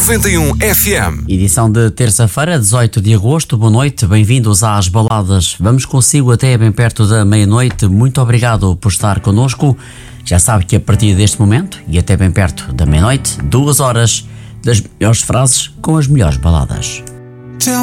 91 FM. Edição de terça-feira, 18 de agosto. Boa noite, bem-vindos às baladas. Vamos consigo até bem perto da meia-noite. Muito obrigado por estar connosco. Já sabe que a partir deste momento e até bem perto da meia-noite, 2 horas das melhores frases com as melhores baladas.